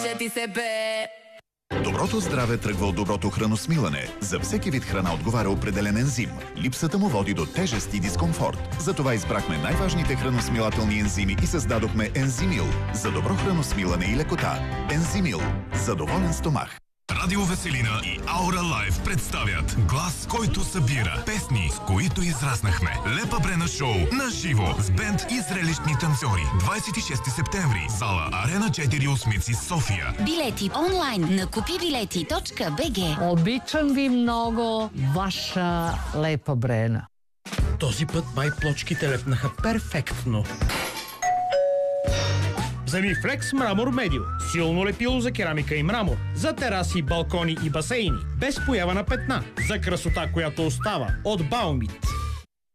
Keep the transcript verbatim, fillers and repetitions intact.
Ти се бе. Доброто здраве тръгва от доброто храносмилане. За всеки вид храна отговаря определен ензим. Липсата му води до тежест и дискомфорт. Затова избрахме най-важните храносмилателни ензими и създадохме Ензимил за добро храносмилане и лекота. Ензимил за доволен стомах. Радио Веселина и Аура Лайв представят глас, който събира песни, с които израснахме. Лепа Брена шоу на живо с бенд и зрелищни танцори. двадесет и шести септември. Зала Арена четири Осмици, София. Билети онлайн на купи билети точка би джи. Обичам ви много, ваша Лепа Брена. Този път май плочките лепнаха перфектно. Вземи Флекс Мрамор Медио. Силно лепило за керамика и мрамор. За тераси, балкони и басейни. Без поява на петна. За красота, която остава. От Баумит.